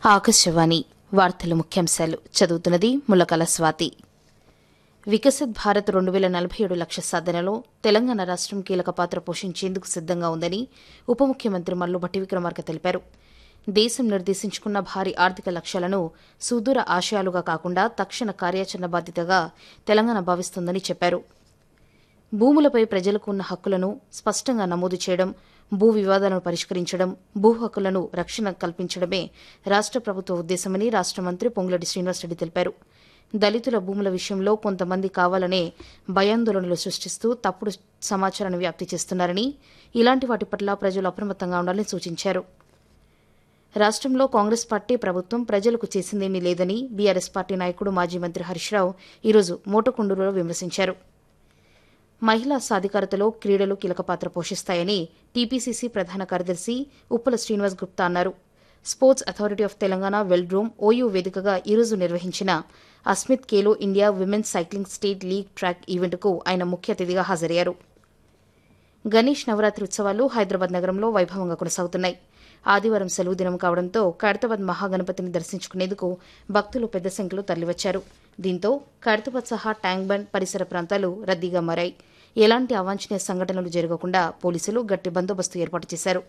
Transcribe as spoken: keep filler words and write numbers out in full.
ఆకాశవాణి వార్తల ముఖ్యాంశాలు చదువుతున్నది ములకల స్వాతి. వికసిత్ భారత్ రెండు వేల నలభై ఏడు లక్ష్య సాధనలో తెలంగాణ రాష్ట్రం కీలక పాత్ర పోషించేందుకు సిద్దంగా ఉందని ఉప ముఖ్యమంత్రి మల్లుభట్టి విక్రమార్క తెలిపారు. దేశం నిర్దేశించుకున్న భారీ ఆర్థిక లక్ష్యాలను సుదూర ఆశయాలుగా కాకుండా తక్షణ కార్యాచరణ బాధ్యతగా తెలంగాణ భావిస్తోందని చెప్పారు. భూములపై ప్రజలకు ఉన్న హక్కులను స్పష్టంగా నమోదు చేయడం, భూ వివాదాలను పరిష్కరించడం, భూ హక్కులను రక్షణ కల్పించడమే రాష్ట్ర ప్రభుత్వ ఉద్దేశమని రాష్ట్ర మంత్రి పొంగులేటి శ్రీనివాసరెడ్డి తెలిపారు. దళితుల భూముల విషయంలో కొంతమంది కావాలనే భయాందోళనలు సృష్టిస్తూ తప్పుడు సమాచారాన్ని వ్యాప్తి చేస్తున్నారని, ఇలాంటి వాటి పట్ల ప్రజలు అప్రమత్తంగా ఉండాలని సూచించారు. రాష్ట్రంలో కాంగ్రెస్ పార్టీ ప్రభుత్వం ప్రజలకు చేసిందేమీ లేదని బీఆర్ఎస్ పార్టీ నాయకుడు మాజీ మంత్రి హరీష్ రావు ఈరోజు మోటకొండూరులో విమర్శించారు. మహిళా సాధికారతలో క్రీడలు కీలక పాత్ర పోషిస్తాయని టీపీసీసీ ప్రధాన కార్యదర్శి ఉప్పల శ్రీనివాస్ గుప్తా అన్నారు. Sports authority of Telangana వెల్డ్రోమ్ OU వేదికగా ఈరోజు నిర్వహించిన Asmith Khelo India women's cycling state league track ఈవెంట్కు ఆయన ముఖ్య అతిథిగా హాజరయ్యారు. గణేష్ నవరాత్రి ఉత్సవాలు హైదరాబాద్ నగరంలో వైభవంగా కొనసాగుతున్నాయి. ఆదివారం సెలవు దినం కావడంతో ఖైరతాబాద్ మహాగణపతిని దర్శించుకునేందుకు భక్తులు పెద్ద సంఖ్యలో తరలివచ్చారు. దీంతో ఖైరతాబాద్ సహా ట్యాంక్ బండ్ పరిసర ప్రాంతాలు రద్దీగా మారాయి. ఎలాంటి అవాంఛనీయ సంఘటనలు జరగకుండా పోలీసులు గట్టి బందోబస్తు ఏర్పాటు చేశారు.